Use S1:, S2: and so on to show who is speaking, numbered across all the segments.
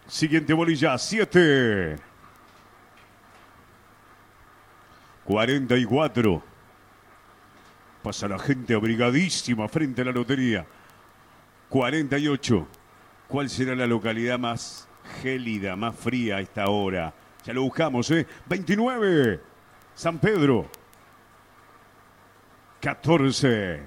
S1: Siguiente bolilla, 7. 44. Pasa la gente abrigadísima frente a la lotería. 48. ¿Cuál será la localidad más gélida, más fría a esta hora? Ya lo buscamos, ¿eh? 29. San Pedro. 14.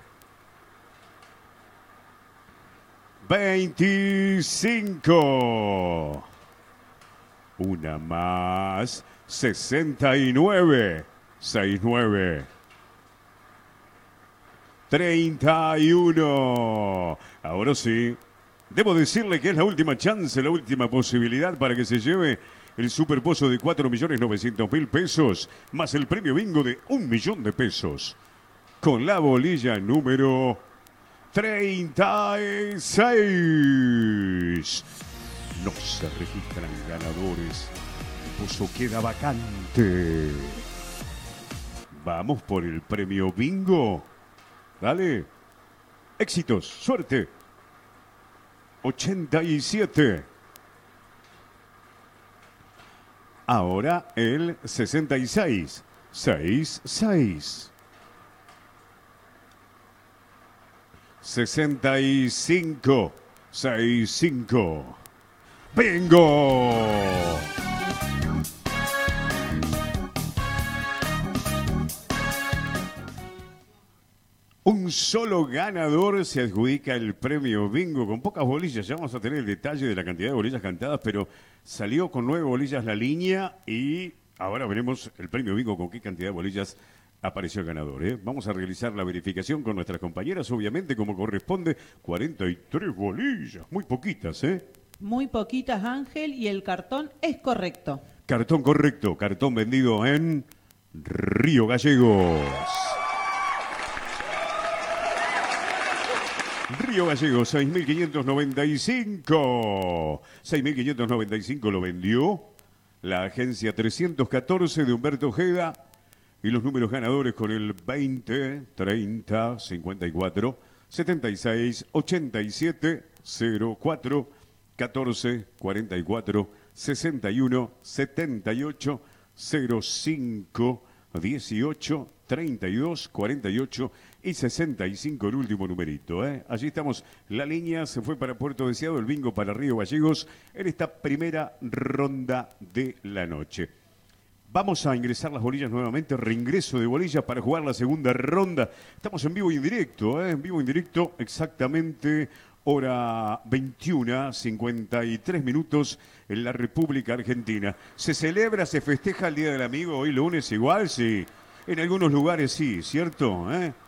S1: 25. Una más. 69. 69. 31. Ahora sí. Debo decirle que es la última chance, la última posibilidad para que se lleve el superpozo de 4.900.000 pesos, más el premio bingo de 1 millón de pesos. Con la bolilla número 36. No se registran ganadores. El pozo queda vacante. Vamos por el premio bingo. Dale. Éxitos, suerte. 87. Ahora el 66. 66. 65. 65. ¡Bingo! Un solo ganador se adjudica el premio bingo con pocas bolillas. Ya vamos a tener el detalle de la cantidad de bolillas cantadas, pero salió con 9 bolillas la línea y ahora veremos el premio bingo con qué cantidad de bolillas apareció el ganador. Vamos a realizar la verificación con nuestras compañeras, obviamente, como corresponde. 43 bolillas, muy poquitas, ¿eh?
S2: Muy poquitas, Ángel, y el cartón es correcto.
S1: Cartón correcto, cartón vendido en Río Gallegos. Río Gallegos, 6.595. 6.595 lo vendió la agencia 314 de Humberto Ojeda. Y los números ganadores con el 20, 30, 54, 76, 87, 04, 14, 44, 61, 78, 05, 18, 32, 48 y 65 el último numerito. Allí estamos, la línea se fue para Puerto Deseado, el bingo para Río Gallegos en esta primera ronda de la noche. Vamos a ingresar las bolillas nuevamente, reingreso de bolillas para jugar la segunda ronda. Estamos en vivo y en directo, en vivo y en directo, exactamente hora 21, 53 minutos en la República Argentina. ¿Se celebra, se festeja el Día del Amigo hoy lunes igual? Sí. En algunos lugares sí, ¿cierto?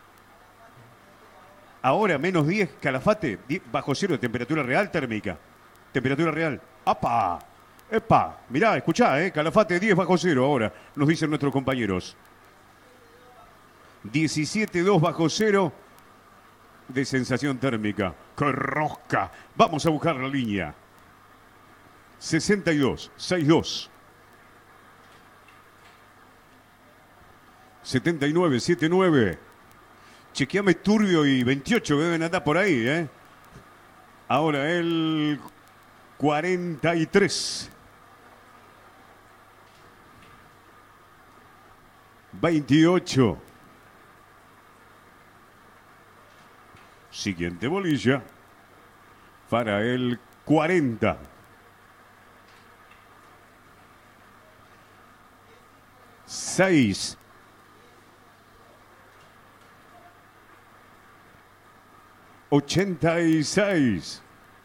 S1: Ahora, menos 10, Calafate, 10 bajo cero de temperatura real térmica. Temperatura real. ¡Apa! ¡Epa! Mirá, escuchá, Calafate 10 bajo cero ahora, nos dicen nuestros compañeros. 17,2 bajo cero de sensación térmica. ¡Qué rosca! Vamos a buscar la línea. 62, 62. 79, 79. Chequeame Turbio y 28 que deben andar por ahí, Ahora el 43. 28. Siguiente bolilla para el 40. 6. 86.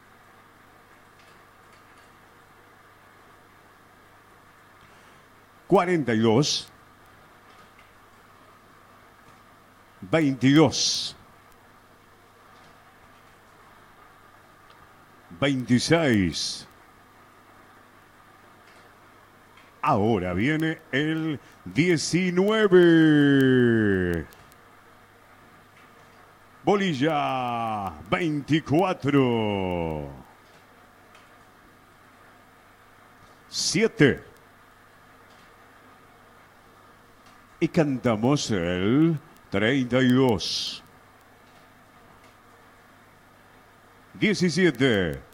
S1: 42. 22. 26. Ahora viene el 19. Bolilla 24. 7. Y cantamos el 32. 17.